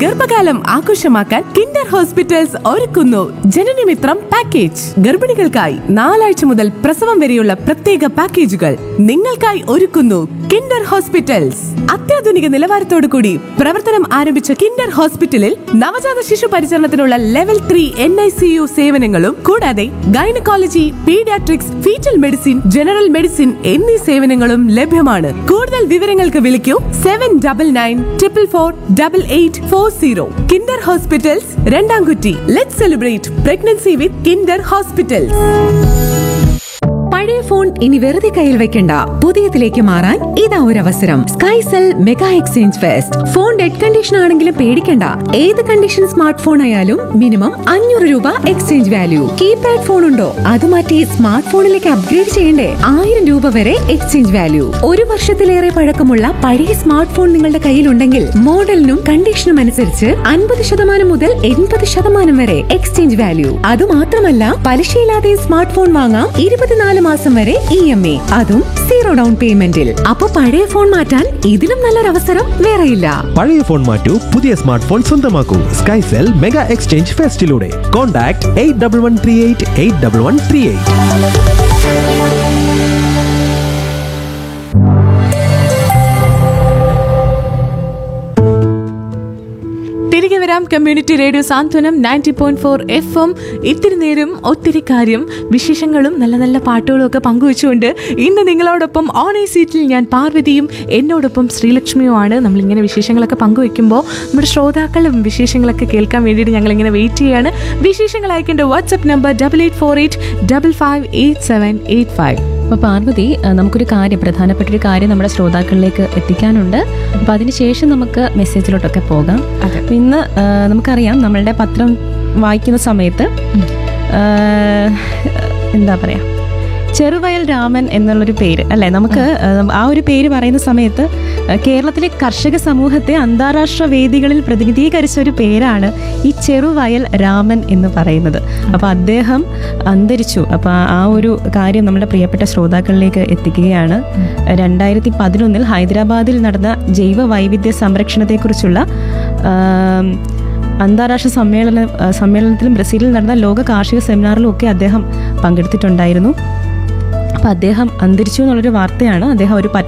ഗർഭകാലം ആഘോഷമാക്കാൻ Kinder hospitals ഒരുക്കുന്നു ജനനമിത്രം പാക്കേജ്. ഗർഭിണികൾക്കായി 4 ആഴ്ച മുതൽ പ്രസവം വരെയുള്ള പ്രത്യേക പാക്കേജുകൾ നിങ്ങൾക്കായി ഒരുക്കുന്നു കിൻഡർ ഹോസ്പിറ്റൽസ്. അത്യാധുനിക നിലവാരത്തോടു കൂടി പ്രവർത്തനം ആരംഭിച്ച കിൻഡർ ഹോസ്പിറ്റലിൽ നവജാത ശിശു പരിചരണത്തിനുള്ള ലെവൽ 3 NICU സേവനങ്ങളും കൂടാതെ gynaecology, paediatrics, fetal medicine, general medicine എന്നീ സേവനങ്ങളും ലഭ്യമാണ്. കൂടുതൽ വിവരങ്ങൾക്ക് വിളിക്കൂ 7944448840. Kinder hospitals, രണ്ടാംകുറ്റി. Let's celebrate pregnancy with Kinder hospitals. പഴയ ഫോൺ ഇനി വെറുതെ കയ്യിൽ വെക്കണ്ട, പുതിയതിലേക്ക് മാറാൻ ഇതാ ഒരു അവസരം. Skycell mega exchange fest. Phone dead condition ആണെങ്കിലും പേടിക്കണ്ട. ഏത് കണ്ടീഷൻ സ്മാർട്ട് ഫോൺ ആയാലും മിനിമം 500 രൂപ എക്സ്ചേഞ്ച് വാല്യൂ. കീപാഡ് ഫോൺ ഉണ്ടോ അത് മാറ്റി സ്മാർട്ട് ഫോണിലേക്ക് അപ്ഗ്രേഡ് ചെയ്യണ്ടേ? 1000 രൂപ വരെ എക്സ്ചേഞ്ച് വാല്യൂ. 1 വർഷത്തിലേറെ പഴക്കമുള്ള പഴയ സ്മാർട്ട് ഫോൺ നിങ്ങളുടെ കയ്യിലുണ്ടെങ്കിൽ മോഡലിനും കണ്ടീഷനും അനുസരിച്ച് 50% മുതൽ 80% വരെ എക്സ്ചേഞ്ച് വാല്യൂ. അതുമാത്രമല്ല, പലിശയില്ലാതെ സ്മാർട്ട് ഫോൺ വാങ്ങാം 24 മാസം വരെ EMA, അതും 0 ഡൗൺ പേയ്മെന്റിൽ. അപ്പൊ പഴയ ഫോൺ മാറ്റാൻ ഇതിലും നല്ലൊരു അവസരം വേറെയില്ല. പഴയ ഫോൺ മാറ്റൂ, പുതിയ സ്മാർട്ട് ഫോൺ സ്വന്തമാക്കൂ. Skycell mega exchange ഫെസ്റ്റിലൂടെ. കോൺടാക്ട് 811138 8138. തിരികെ വരാം. കമ്മ്യൂണിറ്റി റേഡിയോ സാന്ത്വനം 90.4 FM. ഇത്തിരി നേരം ഒത്തിരി കാര്യം, വിശേഷങ്ങളും നല്ല നല്ല പാട്ടുകളും ഒക്കെ പങ്കുവെച്ചുകൊണ്ട് ഇന്ന് നിങ്ങളോടൊപ്പം ഓൺ എ സീറ്റിൽ ഞാൻ പാർവതിയും എന്നോടൊപ്പം ശ്രീലക്ഷ്മിയുമാണ്. നമ്മളിങ്ങനെ വിശേഷങ്ങളൊക്കെ പങ്കുവെക്കുമ്പോൾ നമ്മുടെ ശ്രോതാക്കളും വിശേഷങ്ങളൊക്കെ കേൾക്കാൻ വേണ്ടിയിട്ട് ഞങ്ങളിങ്ങനെ വെയിറ്റ് ചെയ്യാണ്. വിശേഷങ്ങൾ അയക്കേണ്ട വാട്സ്ആപ്പ് നമ്പർ 8848558785. അപ്പോൾ പാർവതി, നമുക്കൊരു കാര്യം, പ്രധാനപ്പെട്ടൊരു കാര്യം നമ്മുടെ ശ്രോതാക്കളിലേക്ക് എത്തിക്കാനുണ്ട്. അപ്പോൾ അതിനുശേഷം നമുക്ക് മെസ്സേജിലോട്ടൊക്കെ പോകാം. ഇന്ന് നമുക്കറിയാം, നമ്മളുടെ പത്രം വായിക്കുന്ന സമയത്ത് എന്താ പറയുക, ചെറുവയൽ രാമൻ എന്നുള്ളൊരു പേര് അല്ലേ, നമുക്ക് ആ ഒരു പേര് പറയുന്ന സമയത്ത് കേരളത്തിലെ കർഷക സമൂഹത്തെ അന്താരാഷ്ട്ര വേദികളിൽ പ്രതിനിധീകരിച്ച ഒരു പേരാണ് ഈ ചെറുവയൽ രാമൻ എന്ന് പറയുന്നത്. അപ്പോൾ അദ്ദേഹം അന്തരിച്ചു. അപ്പോൾ ആ ഒരു കാര്യം നമ്മുടെ പ്രിയപ്പെട്ട ശ്രോതാക്കളിലേക്ക് എത്തിക്കുകയാണ്. 2011 ഹൈദരാബാദിൽ നടന്ന ജൈവ വൈവിധ്യ സംരക്ഷണത്തെക്കുറിച്ചുള്ള അന്താരാഷ്ട്ര സമ്മേളനത്തിലും ബ്രസീലിൽ നടന്ന ലോക കാർഷിക സെമിനാറിലും ഒക്കെ അദ്ദേഹം പങ്കെടുത്തിട്ടുണ്ടായിരുന്നു. അപ്പോൾ അദ്ദേഹം അന്തരിച്ചു എന്നുള്ളൊരു വാർത്തയാണ്. അദ്ദേഹം ഒരു